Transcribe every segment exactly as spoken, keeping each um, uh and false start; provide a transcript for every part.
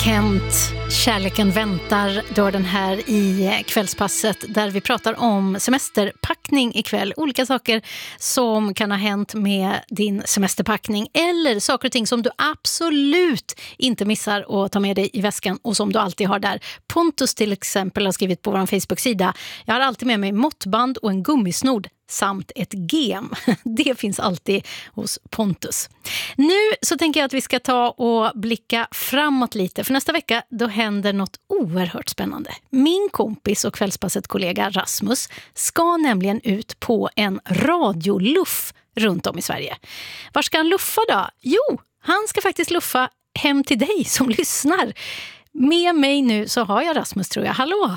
Kent, kärleken väntar, då den här i kvällspasset där vi pratar om semesterpackning ikväll. Olika saker som kan ha hänt med din semesterpackning eller saker och ting som du absolut inte missar att ta med dig i väskan och som du alltid har där. Pontus till exempel har skrivit på vår Facebook-sida: jag har alltid med mig måttband och en gummisnod samt ett gem. Det finns alltid hos Pontus. Nu så tänker jag att vi ska ta och blicka framåt lite. För nästa vecka då händer något oerhört spännande. Min kompis och kvällspasset-kollega Rasmus ska nämligen ut på en radioluff runt om i Sverige. Var ska han luffa då? Jo, han ska faktiskt luffa hem till dig som lyssnar. Med mig nu så har jag Rasmus, tror jag. Hallå!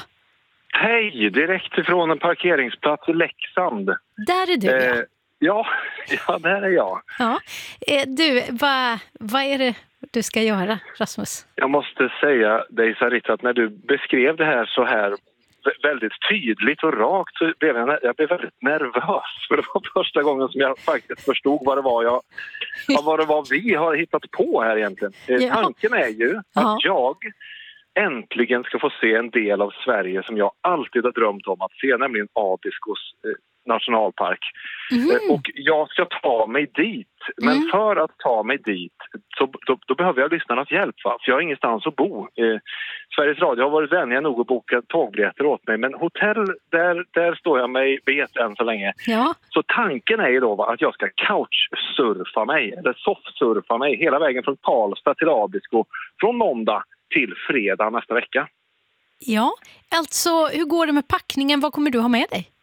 Hej, direkt ifrån en parkeringsplats i Leksand. Där är du, eh, ja. Ja, ja, där är jag. Ja. Eh, du, vad, vad är det du ska göra, Rasmus? Jag måste säga dig, Sarita, att när du beskrev det här så här väldigt tydligt och rakt så blev jag, jag blev väldigt nervös. För det var första gången som jag faktiskt förstod vad det var, jag, vad det var vi har hittat på här egentligen. Eh, ja. Tanken är ju ja. att jag äntligen ska få se en del av Sverige som jag alltid har drömt om att se, nämligen Abiskos eh, nationalpark. Mm. Eh, och jag ska ta mig dit. Men Mm. för att ta mig dit så då, då behöver jag lyssnarnas hjälp. Va? För jag har ingenstans att bo. Eh, Sveriges Radio har varit vänliga nog att boka tågbiljetter åt mig. Men hotell, där, där står jag mig vet än så länge. Ja. Så tanken är ju då va, att jag ska couchsurfa mig. Eller softsurfa mig hela vägen från Karlstad till Abisko. Från måndag till fredag nästa vecka. Ja, alltså hur går det med packningen? Vad kommer du ha med dig?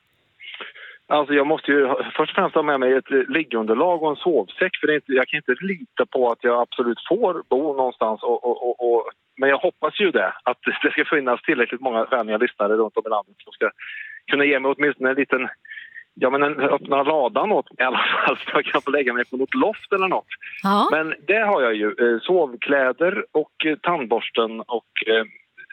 Alltså jag måste ju först och främst ha med mig ett liggunderlag och en sovsäck. För det är inte, jag kan inte lita på att jag absolut får bo någonstans. Och, och, och, och, men jag hoppas ju det. Att det ska finnas tillräckligt många vänliga lyssnare runt om i landet som ska kunna ge mig åtminstone en liten... Ja, men en öppna ladan åt mig i alla fall så jag kan få lägga mig på något loft eller något. Ja. Men det har jag ju. Eh, sovkläder och eh, tandborsten och eh,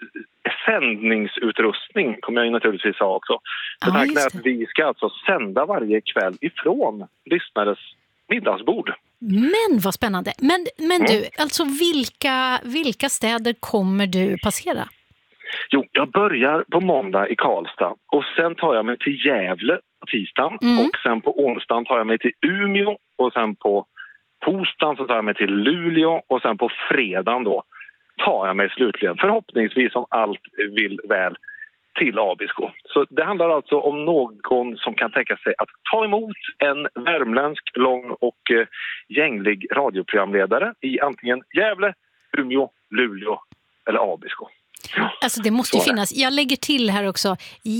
sändningsutrustning kommer jag ju naturligtvis ha också. Ja, Tanken är just att det. vi ska alltså sända varje kväll ifrån lyssnares middagsbord. Men vad spännande. Men, men du, alltså vilka, vilka städer kommer du passera? Jo, jag börjar på måndag i Karlstad och sen tar jag mig till Gävle på tisdagen Mm. och sen på onsdagen tar jag mig till Umeå och sen på torsdagen så tar jag mig till Luleå och sen på fredagen då tar jag mig slutligen, förhoppningsvis om allt vill väl, till Abisko. Så det handlar alltså om någon som kan tänka sig att ta emot en värmländsk, lång och eh, gänglig radioprogramledare i antingen Gävle, Umeå, Luleå eller Abisko. Alltså det måste ju finnas, jag lägger till här också,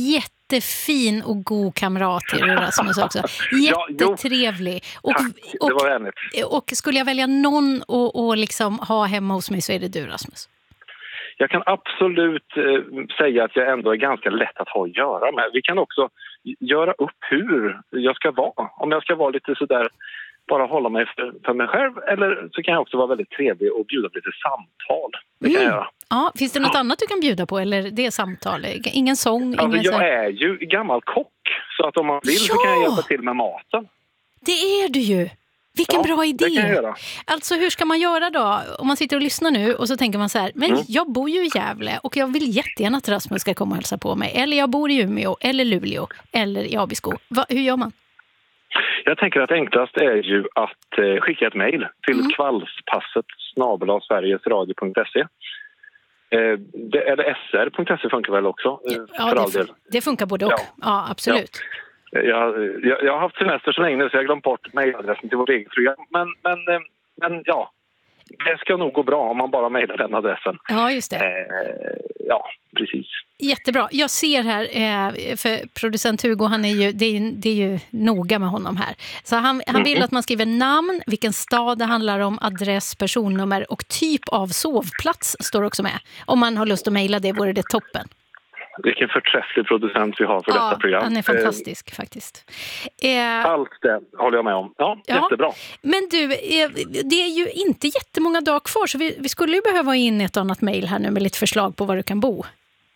jättefin och god kamrat till Rasmus också. Jättetrevlig. Och, Tack, det var vänligt. och, och skulle jag välja någon och, och liksom ha hemma hos mig så är det du, Rasmus. Jag kan absolut eh, säga att jag ändå är ganska lätt att ha att göra med. Vi kan också göra upp hur jag ska vara. Om jag ska vara lite sådär, bara hålla mig för, för mig själv, eller så kan jag också vara väldigt trevlig och bjuda på lite samtal. Det kan Mm. jag göra. Ja, finns det något annat du kan bjuda på eller det är samtal? Ingen sång? Alltså, ingen jag så... är ju gammal kock så att om man vill Ja! så kan jag hjälpa till med maten. Det är du ju! Vilken Ja, bra idé! det kan jag göra. Alltså hur ska man göra då? Om man sitter och lyssnar nu och så tänker man så här, men Mm. jag bor ju i Gävle och jag vill jättegärna att Rasmus ska komma och hälsa på mig. Eller jag bor i Umeå, eller Luleå, eller i Abisko. Va, hur gör man? Jag tänker att enklast är ju att eh, skicka ett mejl till Mm. kvällspasset snabel-a sverigesradio punkt se. Eh, det, eller s r punkt se funkar väl också, eh, Ja, för det, all del. fun- det funkar både och. Ja. Ja, absolut. Jag, jag, jag har haft semester så länge nu så jag har glömt bort mejladressen till vårt eget program. Men, men, eh, men ja, det ska nog gå bra om man bara mejlar den adressen. Ja, just det. Eh, ja, precis. Jättebra. Jag ser här, eh, för producent Hugo, han är ju, det, är ju, det är ju noga med honom här. Så han, han vill Mm. att man skriver namn, vilken stad det handlar om, adress, personnummer och typ av sovplats står också med. Om man har lust att mejla det vore det toppen. Vilken förträfflig producent vi har för Ja, detta program. han är fantastisk faktiskt. Eh, Allt det håller jag med om. Ja, Ja. jättebra. Men du, eh, det är ju inte jättemånga dagar kvar så vi, vi skulle ju behöva ha in ett annat mejl här nu med lite förslag på var du kan bo.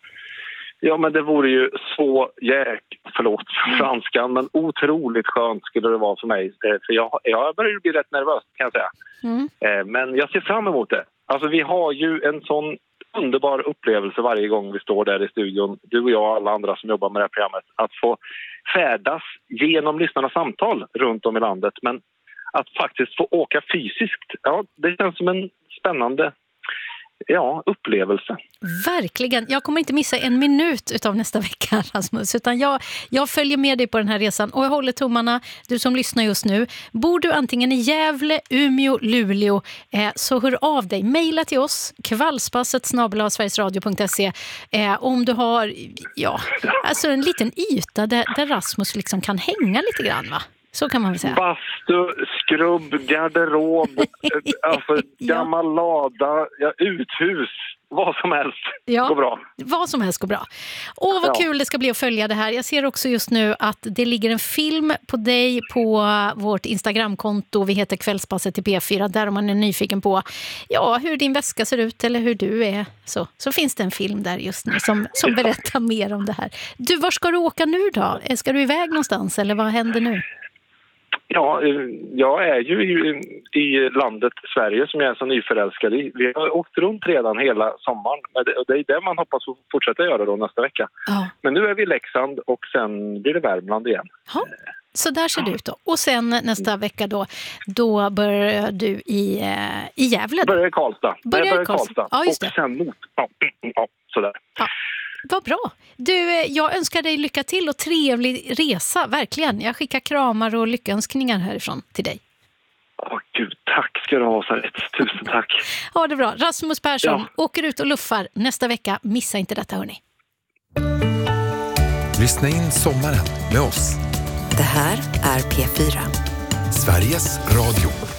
Ja, men det vore ju så jäk... Förlåt franskan, men otroligt skönt skulle det vara för mig. Eh, För jag, jag börjar bli rätt nervös, kan jag säga. Mm. Eh, Men jag ser fram emot det. Alltså vi har ju en sån underbar upplevelse varje gång vi står där i studion, du och jag och alla andra som jobbar med det här programmet, att få färdas genom lyssnarnas samtal runt om i landet. Men att faktiskt få åka fysiskt, ja, det känns som en spännande ja, upplevelse. Verkligen. Jag kommer inte missa en minut utav nästa vecka, Rasmus, utan jag, jag följer med dig på den här resan och jag håller tummarna, du som lyssnar just nu. Bor du antingen i Gävle, Umeå, Luleå, eh, så hör av dig. Maila till oss, kvällspasset snabel-a sverigesradio punkt se, eh, om du har ja, alltså en liten yta där, där Rasmus liksom kan hänga lite grann, va? Så kan man väl säga. Bastu, skrubb, garderob, alltså gammal lada, ja, uthus, vad som helst ja, går bra. Vad som helst går bra. Åh, vad ja. kul det ska bli att följa det här. Jag ser också just nu att det ligger en film på dig på vårt Instagramkonto. Vi heter Kvällspasset i P fyra. Där om man är nyfiken på ja, hur din väska ser ut eller hur du är. Så, så finns det en film där just nu som, som berättar mer om det här. Du, var ska du åka nu då? Ska du iväg någonstans eller vad händer nu? Ja, jag är ju i, i landet Sverige som jag är så nyförälskad i. Vi har åkt runt redan hela sommaren. Det är det man hoppas att fortsätta göra då nästa vecka. Ja. Men nu är vi i Leksand och sen blir det Värmland igen. Ja. Så där ser det ut då. Och sen nästa vecka då, då börjar du i, i Gävle. Börjar i Karlstad. Börjar jag börjar i Karlstad. Karlstad. Ja, just det. Och sen mot. Ja, ja sådär. Ja. Vad bra. Du, jag önskar dig lycka till och trevlig resa, verkligen. Jag skickar kramar och lyckönskningar härifrån till dig. Åh gud, tack ska du ha så rätt. Tusen tack. Ha det bra. Rasmus Persson ja. åker ut och luffar nästa vecka. Missa inte detta, hörni. Lyssna in sommaren med oss. Det här är P fyra. Sveriges Radio.